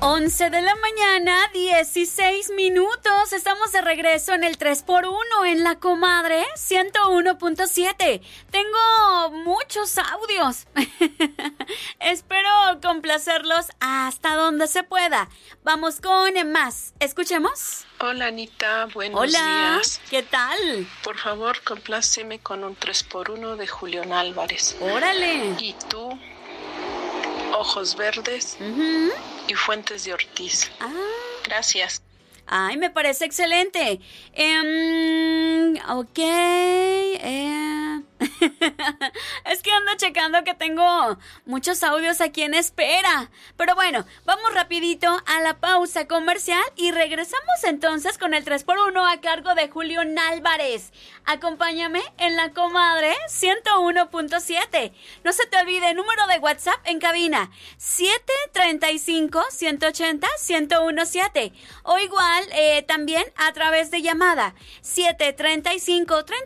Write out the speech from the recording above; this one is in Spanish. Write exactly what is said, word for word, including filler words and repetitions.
once de la mañana, dieciséis minutos. Estamos de regreso en el tres por uno en La Comadre ciento uno punto siete. Tengo muchos audios. Espero complacerlos hasta donde se pueda. Vamos con más. ¿Escuchemos? Hola, Anita. Buenos Hola, días. ¿qué tal? Por favor, compláceme con un tres por uno de Julián Álvarez. Órale. Y tú, Ojos Verdes Uh-huh. y Fuentes de Ortiz. Ah. Gracias. Ay, me parece excelente. Um, ok. Eh. Es que ando checando que tengo muchos audios aquí en espera. Pero bueno, vamos rapidito a la pausa comercial y regresamos entonces con el tres por uno a cargo de Julián Álvarez. Acompáñame en La Comadre ciento uno punto siete. No se te olvide, número de WhatsApp en cabina siete treinta y cinco, ciento ochenta, ciento diecisiete. O igual eh, también a través de llamada siete treinta y cinco, treinta